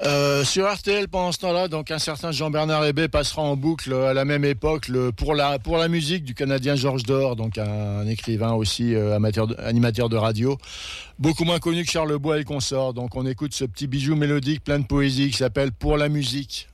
Sur RTL pendant ce temps-là, donc un certain Jean-Bernard Hébé passera en boucle à la même époque pour la musique du Canadien Georges Dor, donc un écrivain aussi animateur de radio, beaucoup moins connu que Charles Bois et consorts. Donc on écoute ce petit bijou mélodique plein de poésie qui s'appelle Pour la musique.